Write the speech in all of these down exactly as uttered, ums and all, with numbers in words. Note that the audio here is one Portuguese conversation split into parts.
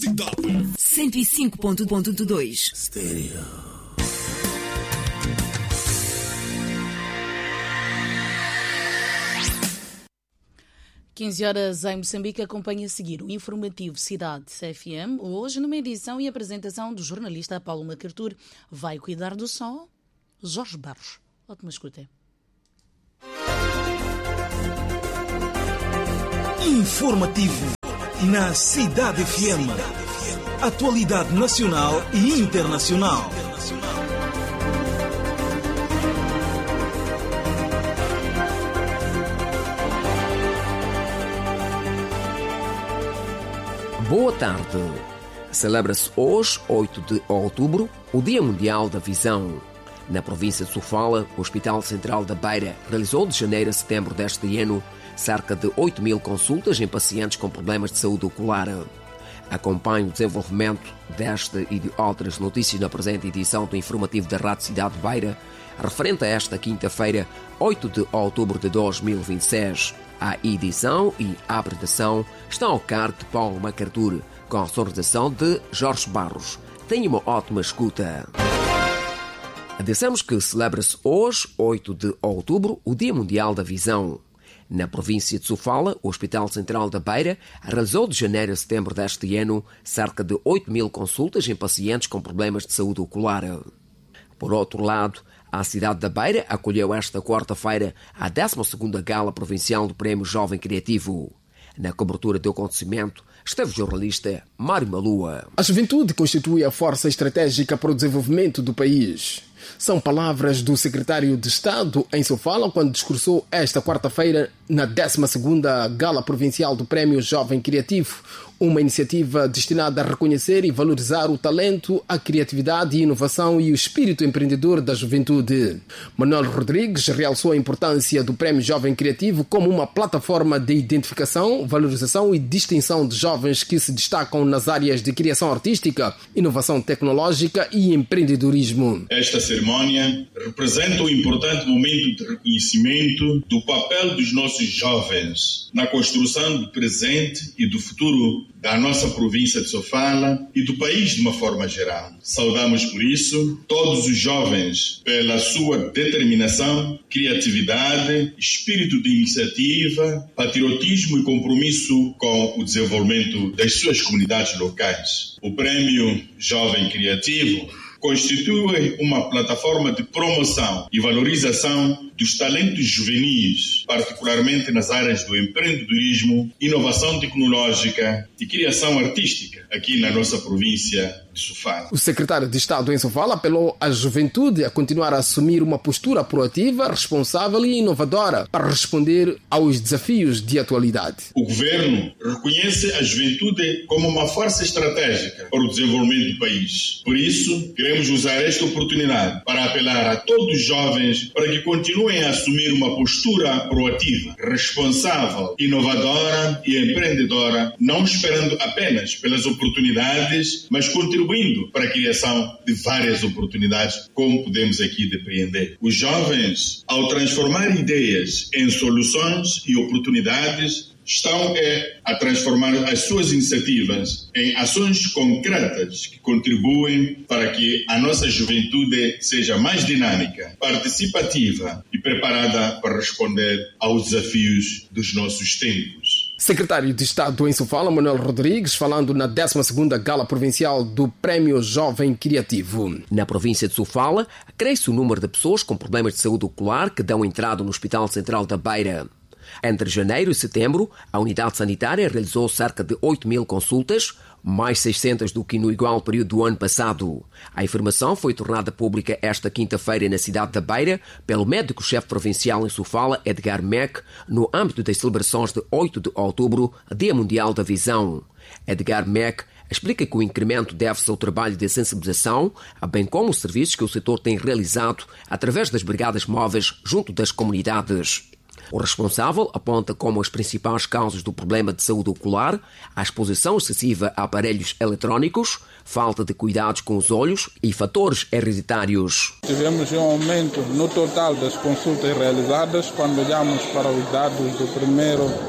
cento e cinco ponto dois Stereo. quinze horas em Moçambique, acompanha a seguir o informativo Cidade F M. Hoje, numa edição e apresentação do jornalista Paulo Macartur, vai cuidar do som Jorge Barros. Ótima escuta. Informativo na Cidade F M. Atualidade nacional e internacional. Boa tarde. Celebra-se hoje, oito de outubro, o Dia Mundial da Visão. Na província de Sofala, o Hospital Central da Beira realizou de janeiro a setembro deste ano cerca de oito mil consultas em pacientes com problemas de saúde ocular. Acompanhe o desenvolvimento desta e de outras notícias na presente edição do informativo da Rádio Cidade de Beira, referente a esta quinta-feira, oito de outubro de dois mil e vinte e seis. A edição e a apresentação estão ao cargo de Paulo Macartur, com a sonorização de Jorge Barros. Tenha uma ótima escuta. Dissemos que celebra-se hoje, oito de outubro, o Dia Mundial da Visão. Na província de Sofala, o Hospital Central da Beira realizou de janeiro a setembro deste ano cerca de oito mil consultas em pacientes com problemas de saúde ocular. Por outro lado, a cidade da Beira acolheu esta quarta-feira a décima segunda Gala Provincial do Prémio Jovem Criativo. Na cobertura do acontecimento esteve o jornalista Mário Malua. A juventude constitui a força estratégica para o desenvolvimento do país. São palavras do secretário de Estado em Sofala quando discursou esta quarta-feira na décima segunda Gala Provincial do Prémio Jovem Criativo, uma iniciativa destinada a reconhecer e valorizar o talento, a criatividade e inovação e o espírito empreendedor da juventude. Manuel Rodrigues realçou a importância do Prémio Jovem Criativo como uma plataforma de identificação, valorização e distinção de jovens que se destacam nas áreas de criação artística, inovação tecnológica e empreendedorismo. Esta cerimônia representa um importante momento de reconhecimento do papel dos nossos jovens na construção do presente e do futuro da nossa província de Sofala e do país de uma forma geral. Saudamos por isso todos os jovens pela sua determinação, criatividade, espírito de iniciativa, patriotismo e compromisso com o desenvolvimento das suas comunidades locais. O Prémio Jovem Criativo constitui uma plataforma de promoção e valorização dos talentos juvenis, particularmente nas áreas do empreendedorismo, inovação tecnológica e criação artística, aqui na nossa província de Sofala. O secretário de Estado em Sofala apelou à juventude a continuar a assumir uma postura proativa, responsável e inovadora para responder aos desafios de atualidade. O governo reconhece a juventude como uma força estratégica para o desenvolvimento do país. Por isso, queremos usar esta oportunidade para apelar a todos os jovens para que continuem a assumir uma postura proativa, responsável, inovadora e empreendedora, não esperando apenas pelas oportunidades, mas contribuindo para a criação de várias oportunidades, como podemos aqui depreender. Os jovens, ao transformar ideias em soluções e oportunidades, estão é, a transformar as suas iniciativas em ações concretas que contribuem para que a nossa juventude seja mais dinâmica, participativa e preparada para responder aos desafios dos nossos tempos. Secretário de Estado em Sofala, Manuel Rodrigues, falando na décima segunda Gala Provincial do Prémio Jovem Criativo. Na província de Sofala, cresce o número de pessoas com problemas de saúde ocular que dão entrada no Hospital Central da Beira. Entre janeiro e setembro, a unidade sanitária realizou cerca de oito mil consultas, mais seiscentas do que no igual período do ano passado. A informação foi tornada pública esta quinta-feira na cidade da Beira pelo médico-chefe provincial em Sofala, Edgar Meck, no âmbito das celebrações de oito de outubro, Dia Mundial da Visão. Edgar Meck explica que o incremento deve-se ao trabalho de sensibilização, bem como os serviços que o setor tem realizado através das brigadas móveis junto das comunidades. O responsável aponta como as principais causas do problema de saúde ocular a exposição excessiva a aparelhos eletrónicos, falta de cuidados com os olhos e fatores hereditários. Tivemos um aumento no total das consultas realizadas quando olhamos para os dados do primeiro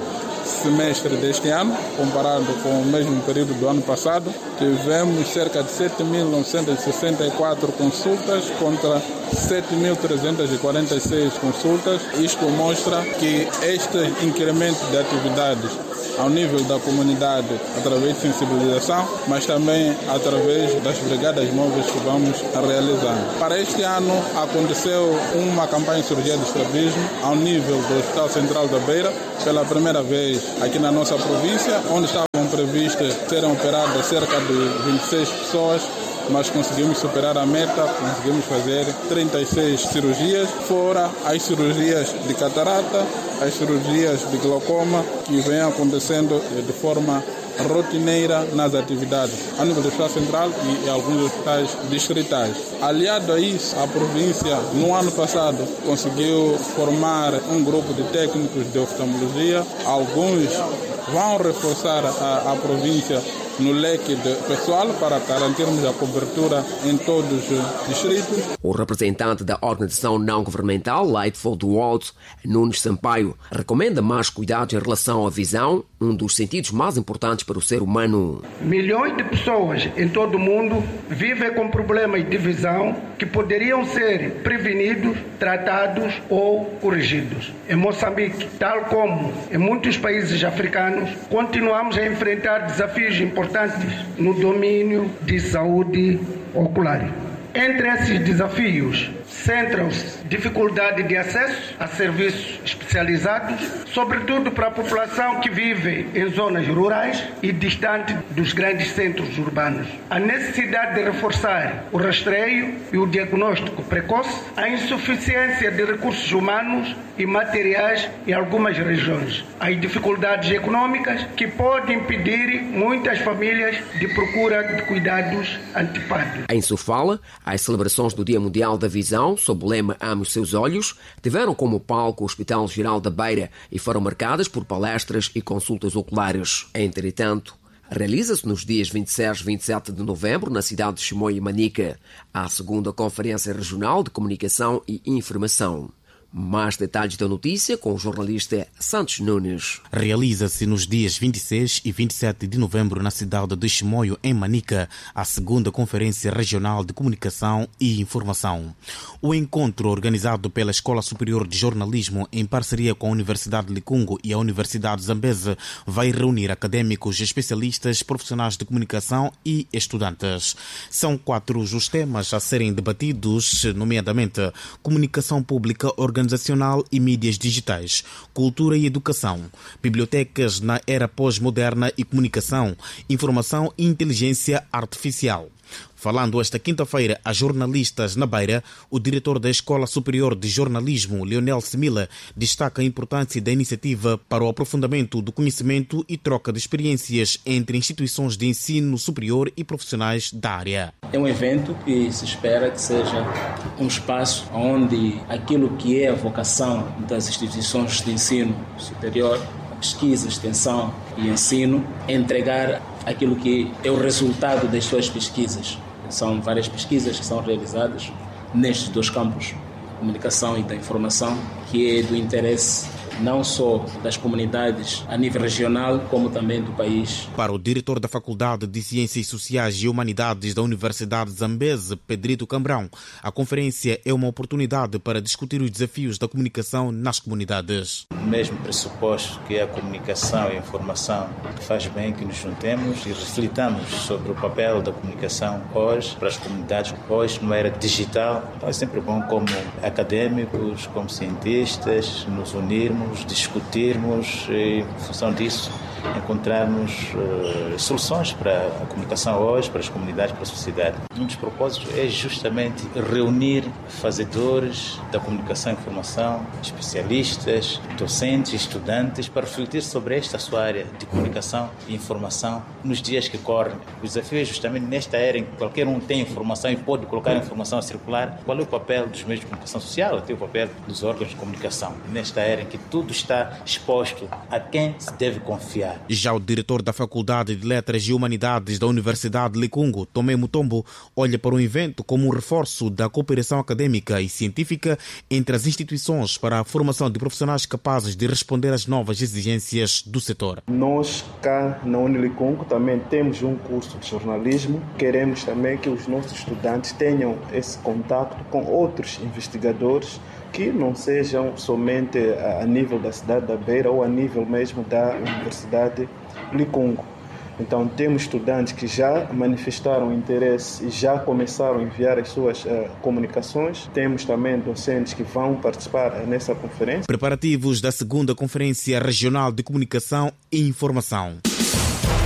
semestre deste ano, comparado com o mesmo período do ano passado, tivemos cerca de sete mil novecentos e sessenta e quatro consultas contra sete mil trezentos e quarenta e seis consultas. Isto mostra que este incremento de atividades ao nível da comunidade, através de sensibilização, mas também através das brigadas móveis que vamos realizando. Para este ano aconteceu uma campanha de cirurgia de estrabismo ao nível do Hospital Central da Beira, pela primeira vez aqui na nossa província, onde estavam previstas serem operadas cerca de vinte e seis pessoas, mas conseguimos superar a meta, conseguimos fazer trinta e seis cirurgias, fora as cirurgias de catarata, as cirurgias de glaucoma, que vêm acontecendo de forma rotineira nas atividades a nível do Hospital Central e alguns hospitais distritais. Aliado a isso, a província, no ano passado, conseguiu formar um grupo de técnicos de oftalmologia. Alguns vão reforçar a, a província no leque de pessoal para garantirmos a cobertura em todos os distritos. O representante da organização não-governamental Light for the World, Nunes Sampaio, recomenda mais cuidados em relação à visão, um dos sentidos mais importantes para o ser humano. Milhões de pessoas em todo o mundo vivem com problemas de visão que poderiam ser prevenidos, tratados ou corrigidos. Em Moçambique, tal como em muitos países africanos, continuamos a enfrentar desafios importantes no domínio de saúde ocular. Entre esses desafios, centram-se dificuldade de acesso a serviços especializados, sobretudo para a população que vive em zonas rurais e distante dos grandes centros urbanos. A necessidade de reforçar o rastreio e o diagnóstico precoce, a insuficiência de recursos humanos e materiais em algumas regiões, as dificuldades econômicas que podem impedir muitas famílias de procura de cuidados antecipados. Em Sofala, as celebrações do Dia Mundial da Visão, sob o lema Ame os Seus Olhos, tiveram como palco o Hospital Geral da Beira e foram marcadas por palestras e consultas oculares. Entretanto, realiza-se nos dias vinte e seis e vinte e sete de novembro, na cidade de Chimoio e Manica, a segunda Conferência Regional de Comunicação e Informação. Mais detalhes da notícia com o jornalista Santos Nunes. Realiza-se nos dias vinte e seis e vinte e sete de novembro na cidade de Chimoio, em Manica, a segunda Conferência Regional de Comunicação e Informação. O encontro, organizado pela Escola Superior de Jornalismo em parceria com a Universidade de Licungo e a Universidade de Zambeze, vai reunir académicos, especialistas, profissionais de comunicação e estudantes. São quatro os temas a serem debatidos, nomeadamente comunicação pública, organização organizacional e mídias digitais, cultura e educação, bibliotecas na era pós-moderna e comunicação, informação e inteligência artificial. Falando esta quinta-feira a jornalistas na Beira, o diretor da Escola Superior de Jornalismo, Leonel Semila, destaca a importância da iniciativa para o aprofundamento do conhecimento e troca de experiências entre instituições de ensino superior e profissionais da área. É um evento que se espera que seja um espaço onde aquilo que é a vocação das instituições de ensino superior, pesquisa, extensão e ensino, é entregar aquilo que é o resultado das suas pesquisas. São várias pesquisas que são realizadas nestes dois campos, comunicação e da informação, que é do interesse não só das comunidades a nível regional, como também do país. Para o diretor da Faculdade de Ciências Sociais e Humanidades da Universidade de Zambeze, Pedrito Cambrão, a conferência é uma oportunidade para discutir os desafios da comunicação nas comunidades. O mesmo pressuposto que é a comunicação e a informação, faz bem que nos juntemos e reflitamos sobre o papel da comunicação hoje para as comunidades, hoje numa era digital. Então é sempre bom, como académicos, como cientistas, nos unirmos, discutirmos e, em função disso, encontrarmos uh, soluções para a comunicação hoje, para as comunidades, para a sociedade. Um dos propósitos é justamente reunir fazedores da comunicação e informação, especialistas, docentes, estudantes, para refletir sobre esta sua área de comunicação e informação nos dias que correm. O desafio é justamente nesta era em que qualquer um tem informação e pode colocar a informação a circular. Qual é o papel dos meios de comunicação social? Qual é o papel dos órgãos de comunicação? Nesta era em que tudo está exposto a quem se deve confiar. Já o diretor da Faculdade de Letras e Humanidades da Universidade de Licungo, Tomé Mutombo, olha para o evento como um reforço da cooperação acadêmica e científica entre as instituições para a formação de profissionais capazes de responder às novas exigências do setor. Nós, cá na Unilicungo, também temos um curso de jornalismo. Queremos também que os nossos estudantes tenham esse contato com outros investigadores que não sejam somente a nível da cidade da Beira ou a nível mesmo da Universidade Licungo. Então temos estudantes que já manifestaram interesse e já começaram a enviar as suas uh, comunicações. Temos também docentes que vão participar nessa conferência. Preparativos da segunda Conferência Regional de Comunicação e Informação.